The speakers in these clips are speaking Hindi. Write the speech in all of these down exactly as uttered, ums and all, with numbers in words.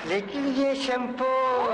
लेकिन ये शैम्पू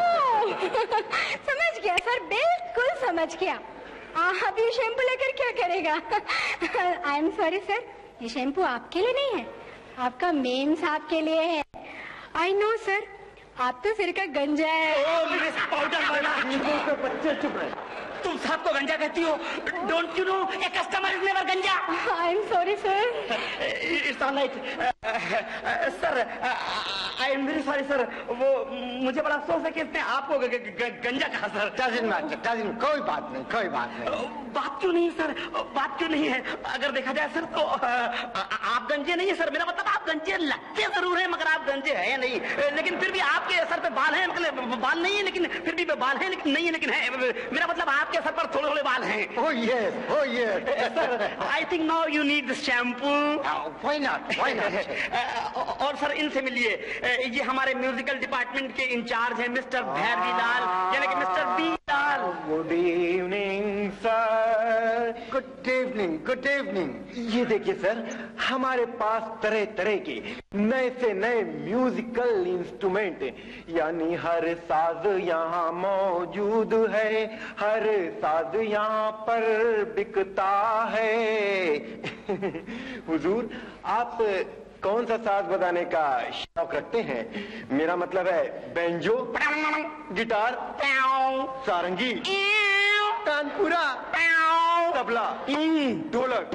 समझ गया सर, बिल्कुल समझ गया। आप ये शैम्पू लेकर क्या करेगा? आई एम सॉरी सर, ये शैम्पू आपके लिए नहीं है, आपका मेन साहब के लिए है। आई नो सर, आप तो फिर का गंजा है। ओ, पाउडर वाला बच्चे चुप रहे। तुम साहब को गंजा कहती हो? Don't you know a customer is never गंजा। I am sorry sir. It's all right sir, I am very sorry sir. वो मुझे बड़ा अफसोस है कि इसने आपको ग, ग, ग, गंजा कहा सर। डजन मैटर, डजन, कोई बात नहीं, कोई बात नहीं। बात क्यों नहीं सर, बात क्यों नहीं है? अगर देखा जाए सर तो आप गंजे नहीं है सर, मेरा मतलब आप गंजे लगते जरूर है मगर आप गंजे हैं नहीं। लेकिन फिर भी आपके सर पे बाल हैं, मतलब बाल नहीं है लेकिन फिर भी बाल हैं, लेकिन नहीं है लेकिन है। मेरा मतलब आपके सर पर थोड़े थोड़े बाल हैं। Oh yes, oh yes. Sir I think now you need this shampoo. Why not? Why not? और सर इनसे मिलिए, ये हमारे म्यूजिकल डिपार्टमेंट के इंचार्ज हैं मिस्टर भैरवी लाल, यानी कि मिस्टर बी लाल। Good evening sir. Good evening, good evening. ये देखिए सर, हमारे पास तरह तरह के नए से नए म्यूजिकल इंस्ट्रूमेंट, यानी हर साज यहाँ मौजूद है, हर साज यहाँ पर बिकता है। हुजूर, आप कौन सा साज बजाने का शौक रखते हैं? मेरा मतलब है बैंजो, गिटार, सारंगी, तानपुरा, तबला, ढोलक।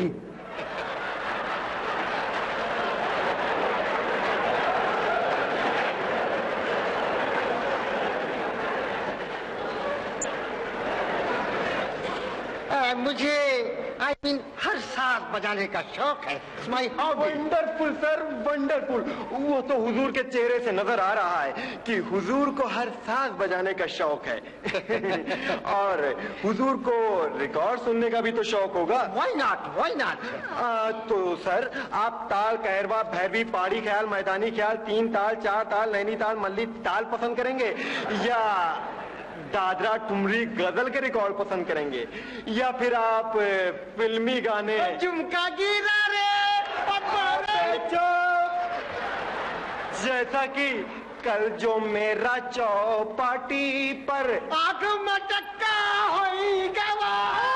मुझे आई I मीन mean, हर साज बजाने का शौक है। My hobby. Wonderful sir, wonderful. वो तो हुजूर के चेहरे से नजर आ रहा है कि हुजूर को हर साज बजाने का शौक है। और हुजूर को रिकॉर्ड सुनने का भी तो शौक होगा। Why not, why not. तो सर, आप ताल, कहरवा, भैरवी, पहाड़ी ख्याल, मैदानी ख्याल, तीन ताल, चार ताल, नैनी ताल, मल्ली ताल पसंद करेंगे, या दादरा ठुमरी गजल के रिकॉर्ड पसंद करेंगे, या फिर आप फिल्मी गाने झुमका गिरा रे जैसा कि कल जो मेरा चौपाटी पर आंख मटका होगा,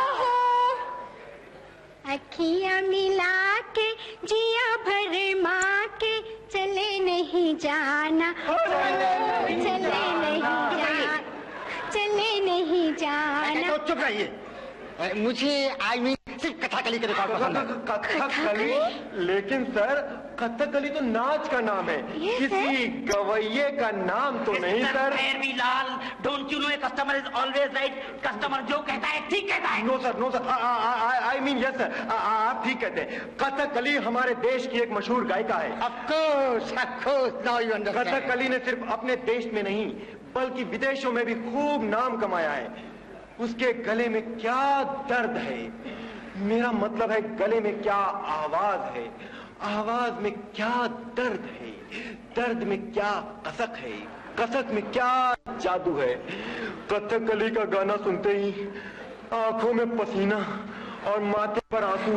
अखियां मिला के जिया भर माँ के चले नहीं जाना, चले नहीं जाना, चले नहीं जाना। तो चुप रहिए। मुझे आई मीन सिर्फ कथकली के रिकॉर्ड पसंद है। कथकली? लेकिन सर, कथकली तो नाच का नाम है, किसी गवैये का नाम तो नहीं sir. Bhairavi Lal, don't you know a customer is always right. Customer जो कहता है ठीक कहता है। No sir, no sir, I mean yes sir, आप ठीक कहते हैं। कथकली हमारे देश की एक मशहूर गायिका है। Of course, of course, now you understand. Kathakali ने सिर्फ अपने देश में नहीं बल्कि विदेशों में भी खूब नाम कमाया है। उसके गले में क्या दर्द है, मेरा मतलब है गले में क्या आवाज है, आवाज में क्या दर्द है, दर्द में क्या कसक है, कसक में क्या जादू है। कथकली का गाना सुनते ही आंखों में पसीना और माथे पर आंसू।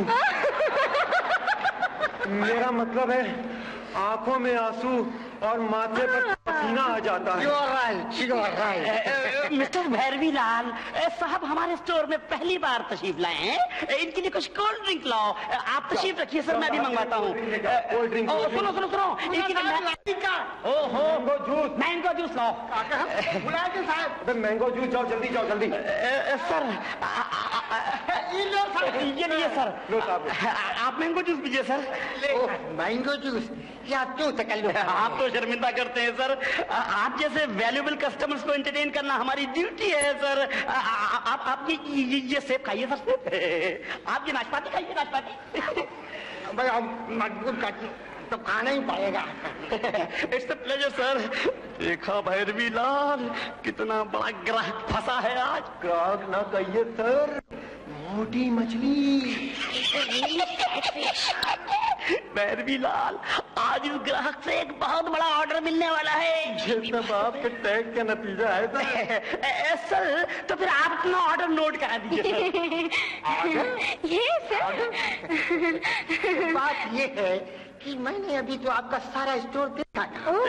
मेरा मतलब है आंखों में आंसू और माथे पर पसीना आ जाता है। right, right. मिस्टर भैरवी लाल साहब हमारे स्टोर में पहली बार तशरीफ लाए हैं, इनके लिए कुछ कोल्ड ड्रिंक लाओ। आप तशरीफ रखिए सर, मैं भी मंगवाता हूँ। Cold drink? सुनो सुनो सुनो, इनके लिए ओहो मैंगो जूस, मैंगो जूस लाओ। बुलाए साहब, मैंगो जूस, जाओ जल्दी, जाओ जल्दी। सर ये नहीं है सर, लो साहब, आप मैंगो जूस पीजिए सर। Mango juice? या क्यों तकल्लुफ़? आप तो शर्मिंदा करते हैं सर, आप जैसे वैल्यूएबल कस्टमर्स को एंटरटेन करना हमारी ड्यूटी है सर। आप आप ये ये, ये सेब खाइए सर, आप ये नाशपाती खाइए, नाशपाती। भाई हम मजबूर काट तो खाना ही पड़ेगा। It's a pleasure sir. देखा भैरवी लाल, कितना बड़ा ग्राहक फंसा है आज। ग्राहक ना कहिए सर, मोटी मछली। भैरवी लाल, आज इस ग्राहक से एक बहुत बड़ा ऑर्डर मिलने वाला है। ये सब आपके टैग का नतीजा है सर। सर तो फिर आप अपना ऑर्डर नोट करा दीजिए सर। ये सर, बात ये है कि मैंने अभी तो आपका सारा स्टोर देखा था।